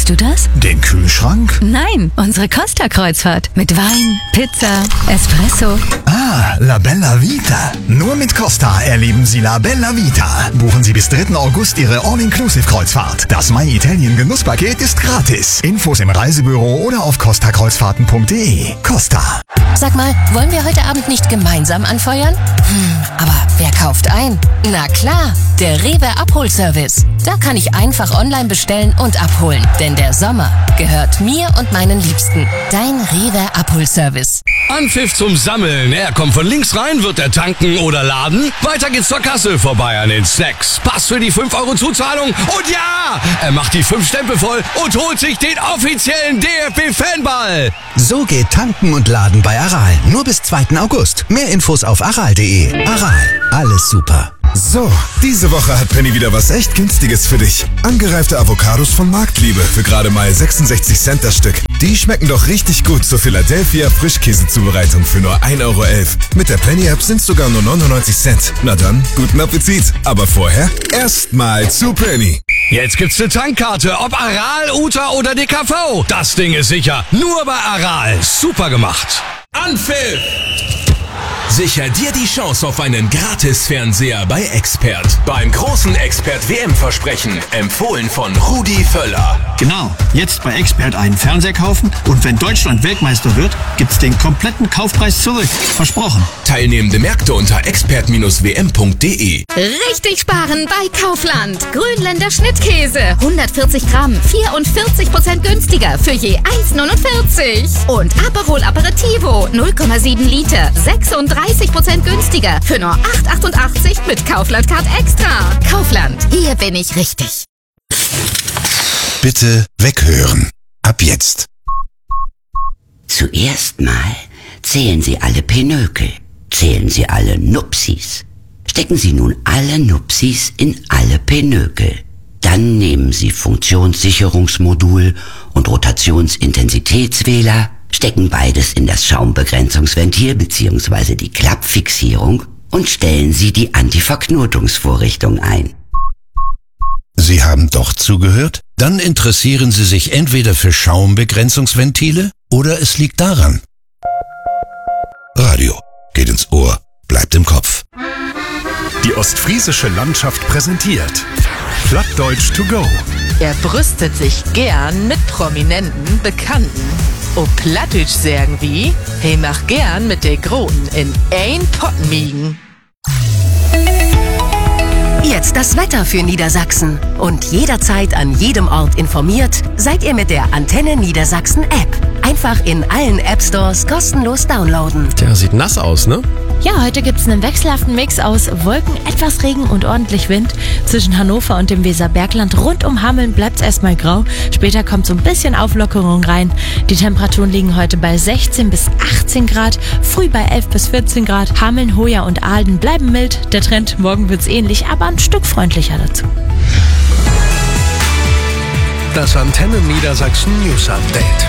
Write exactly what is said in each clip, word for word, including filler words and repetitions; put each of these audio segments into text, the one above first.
Meinst du das? Den Kühlschrank? Nein, unsere Costa-Kreuzfahrt. Mit Wein, Pizza, Espresso. Ah, La Bella Vita. Nur mit Costa erleben Sie La Bella Vita. Buchen Sie bis dritten August Ihre All-Inclusive-Kreuzfahrt. Das My Italien Genusspaket ist gratis. Infos im Reisebüro oder auf costa kreuzfahrten punkt de. Costa. Sag mal, wollen wir heute Abend nicht gemeinsam anfeuern? Hm, aber wer kauft ein? Na klar, der Rewe Abholservice. Da kann ich einfach online bestellen und abholen. Denn der Sommer gehört mir und meinen Liebsten. Dein Rewe Abholservice. Anpfiff zum Sammeln. Er kommt von links rein, wird er tanken oder laden. Weiter geht's zur Kasse, vorbei an den Snacks. Pass für die fünf Euro Zuzahlung. Und ja, er macht die fünf Stempel voll und holt sich den offiziellen D F B-Fanball. So geht Tanken und Laden bei Aral. Nur bis zweiten August. Mehr Infos auf aral punkt de. Aral. Alles super. So, diese Woche hat Penny wieder was echt Günstiges für dich. Angereifte Avocados von Marktliebe für gerade mal sechsundsechzig Cent das Stück. Die schmecken doch richtig gut zur Philadelphia Frischkäsezubereitung für nur ein Euro elf. Mit der Penny-App sind es sogar nur neunundneunzig Cent. Na dann, guten Appetit. Aber vorher erstmal zu Penny. Jetzt gibt's eine Tankkarte, ob Aral, Uta oder D K V. Das Ding ist sicher. Nur bei Aral. Super gemacht. Anpfiff! Sicher dir die Chance auf einen Gratis-Fernseher bei Expert. Beim großen Expert-W M-Versprechen. Empfohlen von Rudi Völler. Genau, jetzt bei Expert einen Fernseher kaufen und wenn Deutschland Weltmeister wird, gibt's den kompletten Kaufpreis zurück. Versprochen. Teilnehmende Märkte unter expert Bindestrich w m punkt de. Richtig sparen bei Kaufland. Grünländer Schnittkäse. hundertvierzig Gramm, vierundvierzig Prozent günstiger für je eins neunundvierzig. Und Aperol Aperitivo, null Komma sieben Liter, sechsunddreißig Prozent günstiger für nur acht achtundachtzig mit Kaufland Card Extra. Kaufland, hier bin ich richtig. Bitte weghören. Ab jetzt. Zuerst mal zählen Sie alle Pinökel. Zählen Sie alle Nupsis. Stecken Sie nun alle Nupsis in alle Pinökel. Dann nehmen Sie Funktionssicherungsmodul und Rotationsintensitätswähler, stecken beides in das Schaumbegrenzungsventil bzw. die Klappfixierung und stellen Sie die Antiverknotungsvorrichtung ein. Sie haben doch zugehört? Dann interessieren Sie sich entweder für Schaumbegrenzungsventile oder es liegt daran. Radio geht ins Ohr, bleibt im Kopf. Die ostfriesische Landschaft präsentiert Plattdeutsch to go. Er brüstet sich gern mit prominenten Bekannten. O Plattdeutsch sagen wie, hey mach gern mit der Groten in ein Pott miegen. Jetzt das Wetter für Niedersachsen. Und jederzeit an jedem Ort informiert, seid ihr mit der Antenne Niedersachsen App. Einfach in allen App Stores kostenlos downloaden. Der sieht nass aus, ne? Ja, heute gibt es einen wechselhaften Mix aus Wolken, etwas Regen und ordentlich Wind. Zwischen Hannover und dem Weserbergland rund um Hameln bleibt es erstmal grau. Später kommt so ein bisschen Auflockerung rein. Die Temperaturen liegen heute bei sechzehn bis achtzehn Grad, früh bei elf bis vierzehn Grad. Hameln, Hoya und Ahlden bleiben mild. Der Trend morgen wird's ähnlich, aber ein Stück freundlicher dazu. Das Antenne Niedersachsen News Update.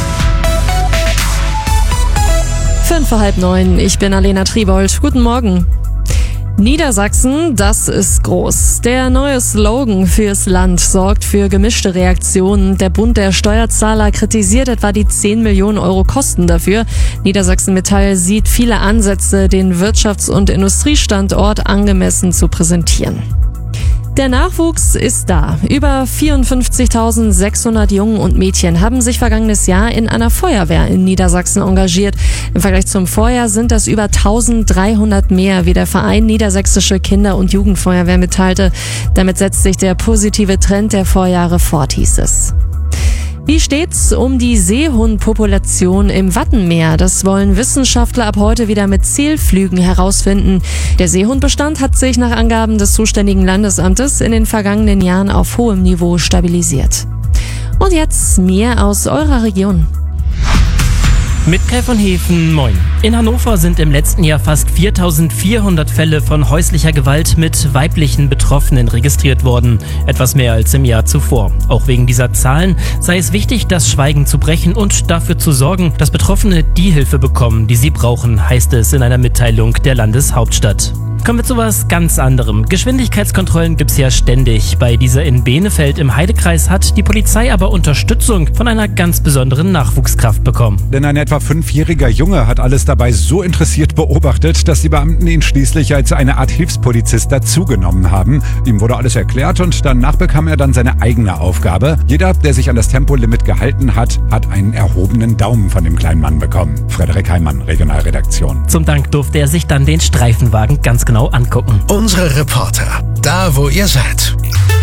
Fünf vor halb neun, ich bin Alena Triebold. Guten Morgen. Niedersachsen, das ist groß. Der neue Slogan fürs Land sorgt für gemischte Reaktionen. Der Bund der Steuerzahler kritisiert etwa die zehn Millionen Euro Kosten dafür. Niedersachsen Metall sieht viele Ansätze, den Wirtschafts- und Industriestandort angemessen zu präsentieren. Der Nachwuchs ist da. Über vierundfünfzigtausendsechshundert Jungen und Mädchen haben sich vergangenes Jahr in einer Feuerwehr in Niedersachsen engagiert. Im Vergleich zum Vorjahr sind das über eintausenddreihundert mehr, wie der Verein Niedersächsische Kinder- und Jugendfeuerwehr mitteilte. Damit setzt sich der positive Trend der Vorjahre fort, hieß es. Wie steht's um die Seehundpopulation im Wattenmeer? Das wollen Wissenschaftler ab heute wieder mit Zählflügen herausfinden. Der Seehundbestand hat sich nach Angaben des zuständigen Landesamtes in den vergangenen Jahren auf hohem Niveau stabilisiert. Und jetzt mehr aus eurer Region. Mit Kai von Hefen, moin. In Hannover sind im letzten Jahr fast viertausendvierhundert Fälle von häuslicher Gewalt mit weiblichen Betroffenen registriert worden. Etwas mehr als im Jahr zuvor. Auch wegen dieser Zahlen sei es wichtig, das Schweigen zu brechen und dafür zu sorgen, dass Betroffene die Hilfe bekommen, die sie brauchen, heißt es in einer Mitteilung der Landeshauptstadt. Kommen wir zu was ganz anderem. Geschwindigkeitskontrollen gibt's ja ständig. Bei dieser in Benefeld im Heidekreis hat die Polizei aber Unterstützung von einer ganz besonderen Nachwuchskraft bekommen. Denn ein etwa fünfjähriger Junge hat alles dabei so interessiert beobachtet, dass die Beamten ihn schließlich als eine Art Hilfspolizist dazugenommen haben. Ihm wurde alles erklärt und danach bekam er dann seine eigene Aufgabe. Jeder, der sich an das Tempolimit gehalten hat, hat einen erhobenen Daumen von dem kleinen Mann bekommen. Frederik Heimann, Regionalredaktion. Zum Dank durfte er sich dann den Streifenwagen ganz genau angucken. Unsere Reporter, da wo ihr seid.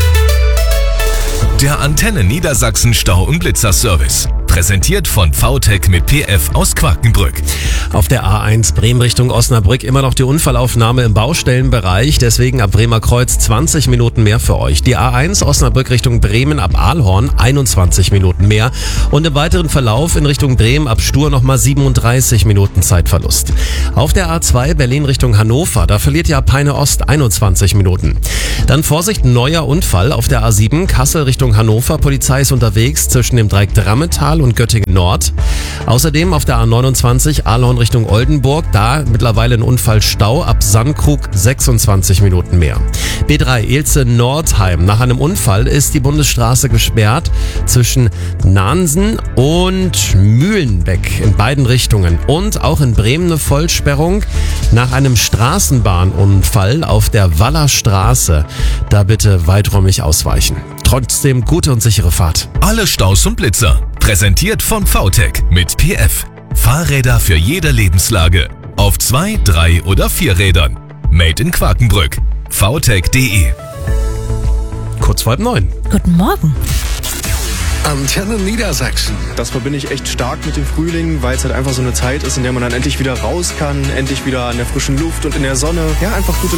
Der Antenne Niedersachsen Stau- und Blitzerservice. Präsentiert von V T E C mit P F aus Quakenbrück. Auf der A eins Bremen Richtung Osnabrück immer noch die Unfallaufnahme im Baustellenbereich. Deswegen ab Bremer Kreuz zwanzig Minuten mehr für euch. Die A eins Osnabrück Richtung Bremen ab Aalhorn einundzwanzig Minuten mehr. Und im weiteren Verlauf in Richtung Bremen ab Stur nochmal siebenunddreißig Minuten Zeitverlust. Auf der A zwei Berlin Richtung Hannover, da verliert ihr ab Peine Ost einundzwanzig Minuten. Dann Vorsicht, neuer Unfall auf der A sieben Kassel Richtung Hannover. Polizei ist unterwegs zwischen dem Dreieck Drammetal und Göttingen Nord. Außerdem auf der A neunundzwanzig Aalhorn Richtung Oldenburg, da mittlerweile ein Unfallstau ab Sandkrug sechsundzwanzig Minuten mehr. B drei Elze Nordheim. Nach einem Unfall ist die Bundesstraße gesperrt zwischen Nahnsen und Mühlenbeck in beiden Richtungen. Und auch in Bremen eine Vollsperrung nach einem Straßenbahnunfall auf der Waller Straße. Da bitte weiträumig ausweichen. Trotzdem gute und sichere Fahrt. Alle Staus und Blitzer. Präsentiert von V T E C mit P F. Fahrräder für jede Lebenslage. Auf zwei, drei oder vier Rädern. Made in Quakenbrück. v t e c punkt d e. Kurz vor halb neun. Guten Morgen. Antenne Niedersachsen. Das verbinde ich echt stark mit dem Frühling, weil es halt einfach so eine Zeit ist, in der man dann endlich wieder raus kann, endlich wieder in der frischen Luft und in der Sonne. Ja, einfach gute